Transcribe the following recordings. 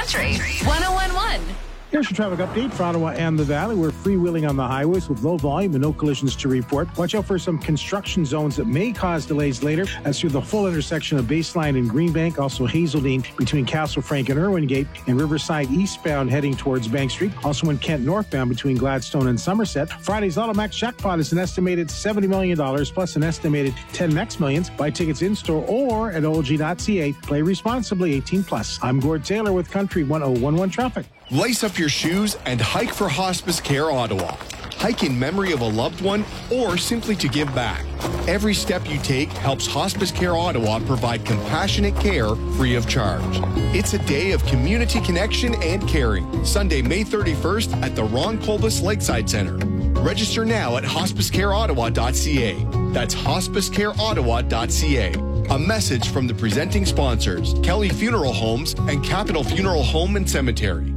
Country 101.1. Here's your traffic update for Ottawa and the Valley. We're freewheeling on the highways with low volume and no collisions to report. Watch out for some construction zones that may cause delays later. That's through the full intersection of Baseline and Greenbank, also Hazeldean between Castle Frank and Irwin Gate, and Riverside eastbound heading towards Bank Street. Also in Kent northbound between Gladstone and Somerset. Friday's Automax jackpot is an estimated $70 million plus an estimated 10 Max Millions. Buy tickets in-store or at olg.ca. Play responsibly, 18 plus. I'm Gord Taylor with Country 101.1 Traffic. Lace up your shoes and hike for Hospice Care Ottawa. Hike in memory of a loved one or simply to give back. Every step you take helps Hospice Care Ottawa provide compassionate care free of charge. It's a day of community connection and caring. Sunday, May 31st at the Ron Colbus Lakeside Center. Register now at hospicecareottawa.ca. That's hospicecareottawa.ca. A message from the presenting sponsors, Kelly Funeral Homes and Capital Funeral Home and Cemetery.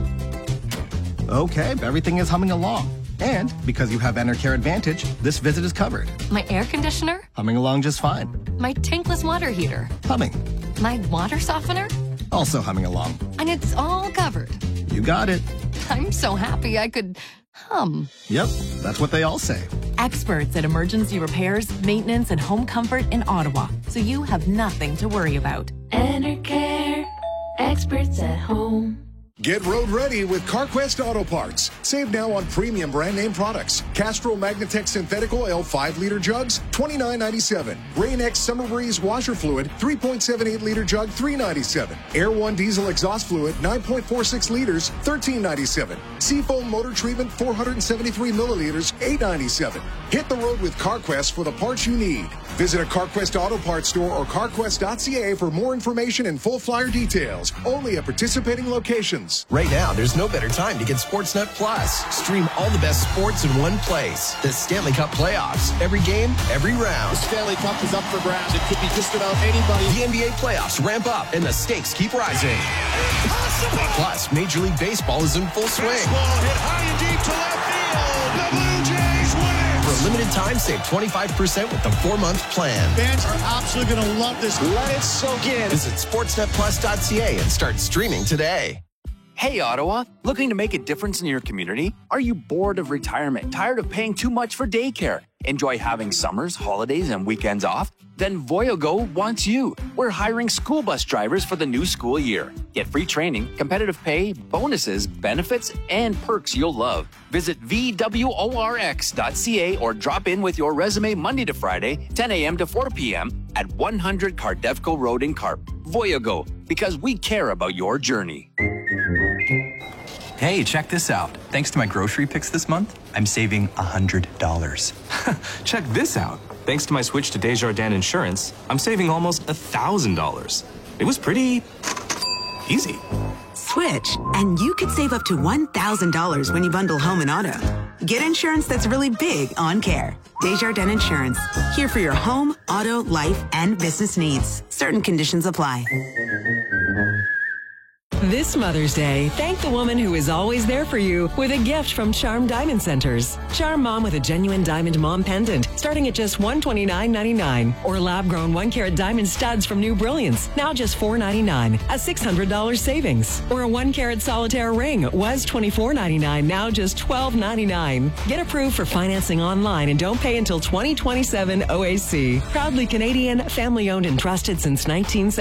Okay, everything is humming along. And because you have Enercare Advantage, this visit is covered. My air conditioner? Humming along just fine. My tankless water heater? Humming. My water softener? Also humming along. And it's all covered. You got it. I'm so happy I could hum. Yep, that's what they all say. Experts at emergency repairs, maintenance, and home comfort in Ottawa, so you have nothing to worry about. Enercare, experts at home. Get road ready with CarQuest Auto Parts. Save now on premium brand name products. Castrol Magnatech Synthetic Oil 5-liter jugs, $29.97. Rain-X Summer Breeze washer fluid, 3.78-liter jug, $3.97. Air One diesel exhaust fluid, 9.46 liters, $13.97. Seafoam motor treatment, 473 milliliters, $8.97. Hit the road with CarQuest for the parts you need. Visit a CarQuest Auto Parts store or carquest.ca for more information and full flyer details. Only at participating locations. Right now, there's no better time to get Sportsnet Plus. Stream all the best sports in one place. The Stanley Cup playoffs. Every game, every round. The Stanley Cup is up for grabs. It could be just about anybody. The NBA playoffs ramp up and the stakes keep rising. Impossible! Plus, Major League Baseball is in full swing. Baseball hit high and deep to left field. The Blue Jays win it. For a limited time, save 25% with the 4-month plan. Fans are absolutely going to love this. Let it soak in. Visit sportsnetplus.ca and start streaming today. Hey, Ottawa, looking to make a difference in your community? Are you bored of retirement, tired of paying too much for daycare? Enjoy having summers, holidays, and weekends off? Then Voyago wants you. We're hiring school bus drivers for the new school year. Get free training, competitive pay, bonuses, benefits, and perks you'll love. Visit VWORX.ca or drop in with your resume Monday to Friday, 10 a.m. to 4 p.m. at 100 Cardevco Road in Carp. Voyago, because we care about your journey. Hey, check this out. Thanks to my grocery picks this month, I'm saving $100. Check this out. Thanks to my switch to Desjardins Insurance, I'm saving almost $1,000. It was pretty easy. Switch, and you could save up to $1,000 when you bundle home and auto. Get insurance that's really big on care. Desjardins Insurance, here for your home, auto, life, and business needs. Certain conditions apply. This Mother's Day, thank the woman who is always there for you with a gift from Charm Diamond Centers. Charm Mom with a genuine diamond mom pendant, starting at just $129.99. Or lab-grown 1-carat diamond studs from New Brilliance, now just $4.99, a $600 savings. Or a 1-carat solitaire ring, was $24.99, now just $12.99. Get approved for financing online and don't pay until 2027 OAC. Proudly Canadian, family-owned and trusted since 1970.